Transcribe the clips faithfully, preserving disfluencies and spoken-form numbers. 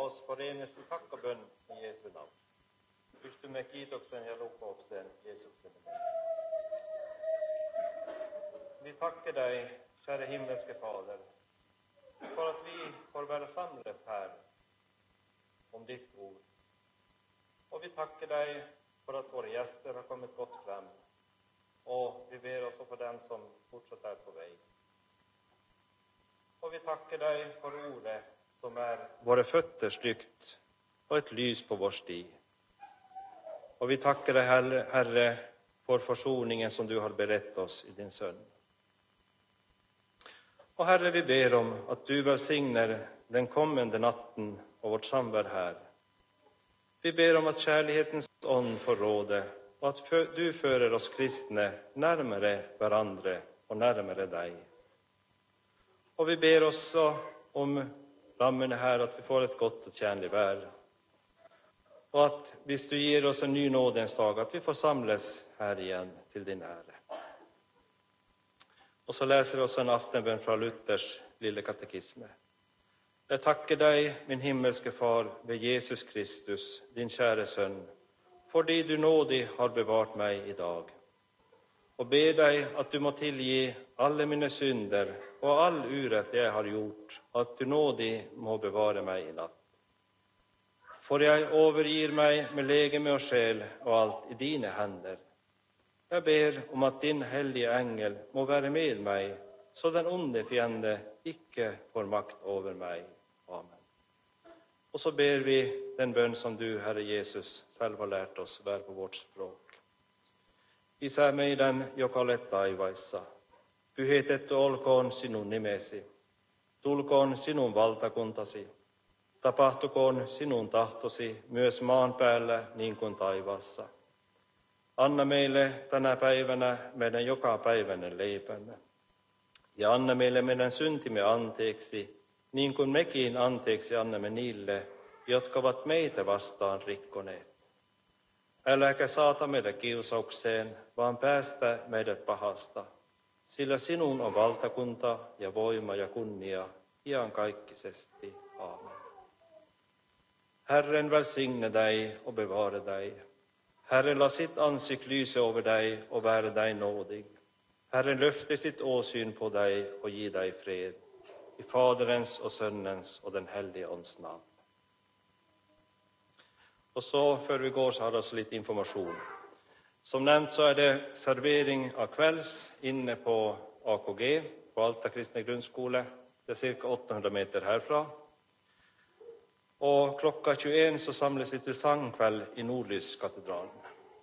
oss forenes i takk og bønn i Jesu navn. Pystymme med kiitoksen ja rukouksen Jeesuksen navn. Vi takker deg, kjære himmelske Fader, for at vi får være samlet her om ditt ord. Og vi takker deg for at våre gjester har kommet godt frem, og vi ber også for dem som fortsatt er på vei. Og vi takker deg for ordet som er våre føtters lykt og et lys på vår sti. Og vi takker deg, Herre, Herre, for forsoningen som du har beredt oss i din sønn. Og Herre, vi ber om at du velsigner den kommende natten og vårt samvær her. Vi ber om at kjærlighetens ånd får råde, og at du fører oss kristne nærmere hverandre og nærmere deg. Og vi ber også om rammene her at vi får et godt og tjenlig vær. Og at hvis du gir oss en ny nådens dag, at vi får samles her igjen til din ære. Og så leser vi også en aftenbønn fra Luthers lille katekisme. Jeg takker deg, min himmelske Far, ved Jesus Kristus, din kjære sønn, fordi du nådig har bevart meg i dag. Og ber deg at du må tilgi alle mine synder og all urett jeg har gjort, at du nådig må bevare meg i natt. For jeg overgir meg med legeme og sjel og alt i dine hender. Jeg ber om at din hellige engel må være med meg, så den onde fiende ikke får makt over meg. Amen. Og så ber vi den bønn som du, Herre Jesus, selv har lært oss være på vårt språk. Isä meidän, joka olet taivaissa, pyhitetty olkoon sinun nimesi. Tulkoon sinun valtakuntasi. Tapahtukoon sinun tahtosi myös maan päällä niin kuin taivaassa. Anna meille tänä päivänä meidän jokapäiväinen leipämme. Ja anna meille meidän syntimme anteeksi, niin kuin mekin anteeksi annamme niille, jotka ovat meitä vastaan rikkoneet. Äläkä saata meidät kiusaukseen, vaan päästä meidät pahasta, sillä sinun on valtakunta ja voima ja kunnia iankaikkisesti. Amen. Herren välsigne dig och bevare dig. Herren la sitt ansikt lyse över dig och vara dig nådig. Herren løfte sitt åsyn på dig och ge dig fred. I Faderens och Sønnens och den hellige ånds navn. Og så, før vi går, så har vi også litt informasjon. Som nevnt så er det servering av kvelds inne på A K G, på Alta kristne grunnskole. Det er ca. åtte hundre meter herfra. Og klokka tjueen så samles vi til sangkveld i Nordlyskatedralen.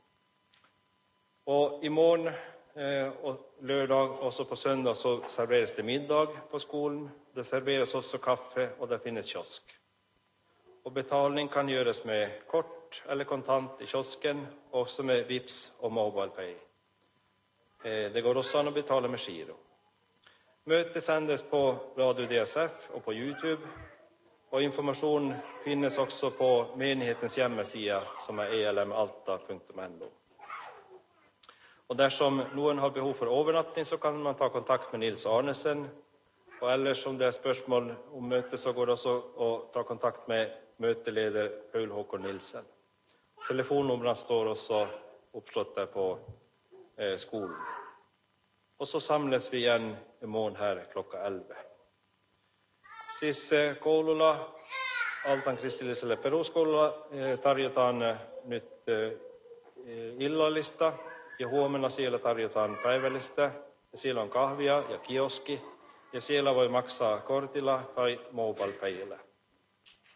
Og i morgen eh, og lørdag, også på søndag, så serveres det middag på skolen. Det serveres også kaffe, og det finnes kiosk. Og betaling kan gjøres med kort eller kontant i kiosken, også med Vips og MobilePay. Det går også an å betale med giro. Møtet sendes på Radio D S F og på YouTube, og informasjon finnes også på menighetens hjemmeside, som er e l m alta punktum n o. Og dersom noen har behov for overnatting, så kan man ta kontakt med Nils Arnesen, og ellers om det er spørsmål om møtet, så går det også å ta kontakt med møteleder Paul Håkon Nilsen. Telefonnumrene står også oppslått der på eh, skolen. Og så samles vi igjen i morgen her klokka elleve. Siis koululla, Altan kristillisellä peruskoululla, eh, tarjotaan nyt eh, illallista ja huomenna siellä tarjotaan päivällistä. Ja siellä on kahvia ja kioski ja siellä voi maksaa kortilla tai MobilePaylla.